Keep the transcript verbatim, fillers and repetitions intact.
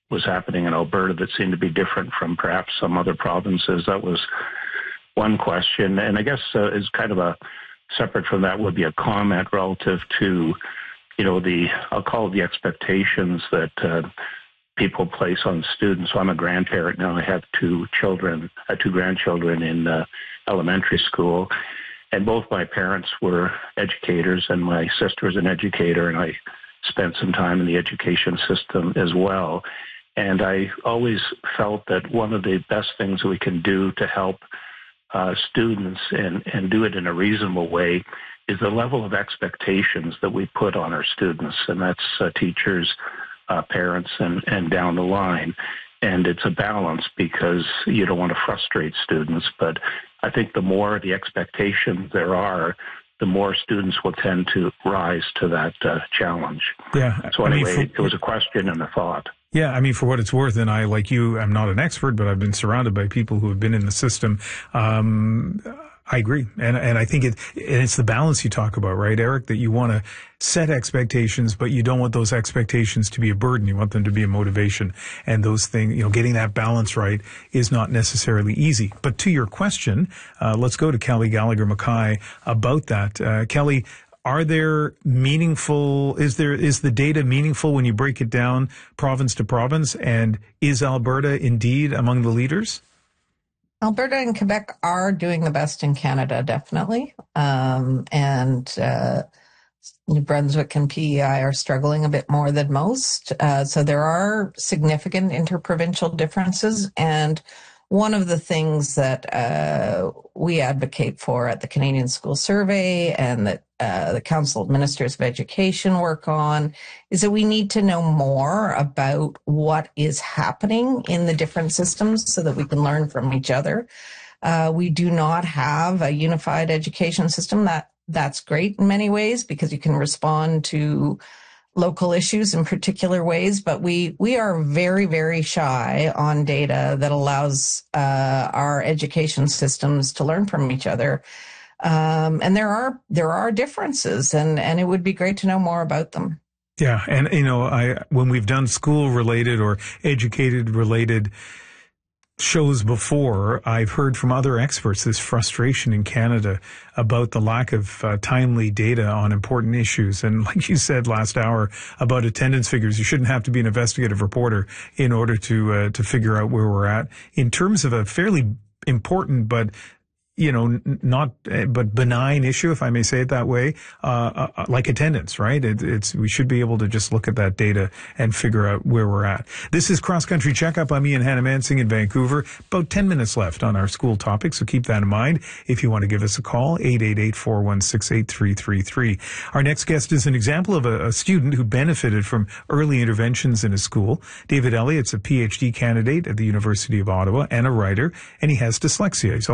was happening in Alberta that seemed to be different from perhaps some other provinces. That was one question. And I guess uh, is kind of a separate from that would be a comment relative to, you know, the, I'll call it the expectations that uh, people place on students. So I'm a grandparent now. I have two children, uh, two grandchildren in uh, elementary school. And both my parents were educators, and my sister is an educator, and I spent some time in the education system as well. And I always felt that one of the best things we can do to help uh, students and, and do it in a reasonable way is the level of expectations that we put on our students, and that's uh, teachers, uh, parents, and, and down the line. And it's a balance because you don't want to frustrate students, but I think the more the expectations there are, the more students will tend to rise to that uh, challenge. Yeah. So anyway, I mean, for, it was a question and a thought. Yeah, I mean, for what it's worth, and I, like you, I'm not an expert, but I've been surrounded by people who have been in the system. Um, I agree. And, and I think it, and it's the balance you talk about, right, Eric, that you want to set expectations, but you don't want those expectations to be a burden. You want them to be a motivation. And those things, you know, getting that balance right is not necessarily easy. But to your question, uh, let's go to Kelly Gallagher Mackay about that. Uh, Kelly, are there meaningful, is there, is the data meaningful when you break it down province to province? And is Alberta indeed among the leaders? Alberta and Quebec are doing the best in Canada, definitely. Um, and uh, New Brunswick and P E I are struggling a bit more than most. Uh, so there are significant interprovincial differences. And one of the things that uh, we advocate for at the Canadian School Survey and that uh, the Council of Ministers of Education work on is that we need to know more about what is happening in the different systems so that we can learn from each other. Uh, we do not have a unified education system. That that's great in many ways because you can respond to local issues in particular ways, but we, we are very, very shy on data that allows uh, our education systems to learn from each other. Um, and there are there are differences, and, and it would be great to know more about them. Yeah, and you know, I when we've done school-related or educated-related shows before, I've heard from other experts this frustration in Canada about the lack of uh, timely data on important issues. And like you said last hour about attendance figures, you shouldn't have to be an investigative reporter in order to uh, to figure out where we're at. In terms of a fairly important but you know, not, but benign issue, if I may say it that way, uh, uh like attendance, right? It, it's, we should be able to just look at that data and figure out where we're at. This is Cross Country Checkup. I'm Ian Hannah-Mansing in Vancouver. About ten minutes left on our school topic, so keep that in mind. If you want to give us a call, eight eight eight, four one six, eight three three three. Our next guest is an example of a, a student who benefited from early interventions in his school. David Elliott's a P H D candidate at the University of Ottawa and a writer, and he has dyslexia. He's